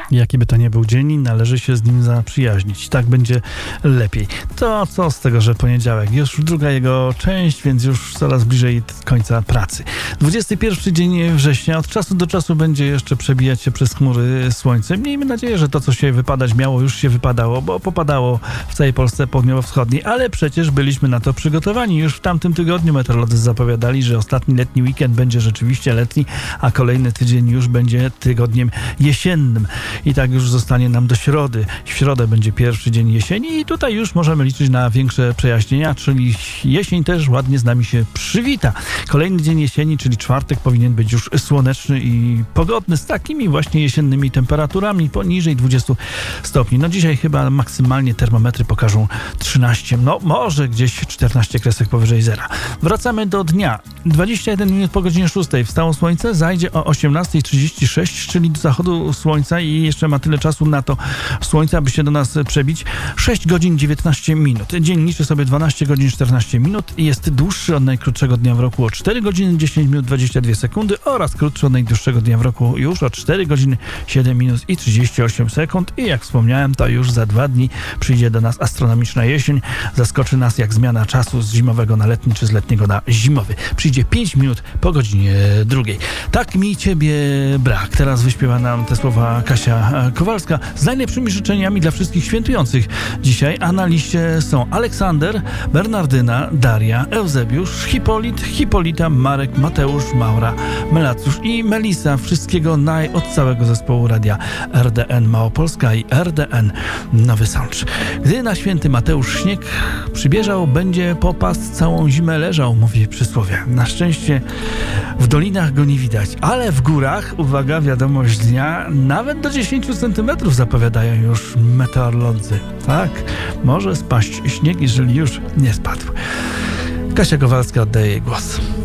Jaki by to nie był dzień, należy się z nim zaprzyjaźnić. Tak będzie lepiej. To co z tego, że poniedziałek? Już druga jego część, więc już coraz bliżej końca pracy. 21 dzień września. Od czasu do czasu będzie jeszcze przebijać się przez chmury słońce. Miejmy nadzieję, że to, co się wypadać miało, już się wypadało, bo popadało w całej Polsce południowo-wschodniej, ale przecież byliśmy na to przygotowani. Już w tamtym tygodniu meteorolodzy zapowiadali, że ostatni letni weekend będzie rzeczywiście letni, a kolejny tydzień już będzie tygodniem jesiennym. I tak już zostanie nam do środy. W środę będzie pierwszy dzień jesieni i tutaj już możemy liczyć na większe przejaśnienia, czyli jesień też ładnie z nami się przywita. Kolejny dzień jesieni, czyli czwartek, powinien być już słoneczny i pogodny z takimi właśnie jesiennymi temperaturami poniżej 20 stopni. No dzisiaj chyba maksymalnie termometry pokażą 13, no może gdzieś 14 kresek powyżej zera. Wracamy do dnia. 21 minut po godzinie 6 wstało słońce, zajdzie o 18:36, czyli do zachodu słońca i jeszcze ma tyle czasu na to słońca, aby się do nas przebić. 6 godzin 19 minut. Dzień liczy sobie 12 godzin 14 minut i jest dłuższy od najkrótszego dnia w roku o 4 godziny 10 minut 22 sekundy oraz krótszy od najdłuższego dnia w roku już o 4 godziny 7 minut i 38 sekund i jak wspomniałem, to już za 2 dni przyjdzie do nas astronomiczna jesień. Zaskoczy nas jak zmiana czasu z zimowego na letni czy z letniego na zimowy. Przyjdzie 5 minut po godzinie 2. Tak mi ciebie brak. Teraz wyśpiewa nam te słowa Kasia Kowalska z najlepszymi życzeniami dla wszystkich świętujących dzisiaj, a na liście są Aleksander, Bernardyna, Daria, Eusebiusz, Hipolit, Hipolita, Marek, Mateusz, Maura, Melacjusz i Melisa. Wszystkiego od całego zespołu radia RDN Małopolska i RDN Nowy Sącz. Gdy na święty Mateusz śnieg przybieżał, będzie popas całą zimę leżał, mówi przysłowie. Na szczęście w dolinach go nie widać, ale w górach, uwaga, wiadomość dnia, nawet do 10 cm zapowiadają już meteorolodzy. Tak, może spaść śnieg, jeżeli już nie spadł. Kasia Kowalska oddaje jej głos.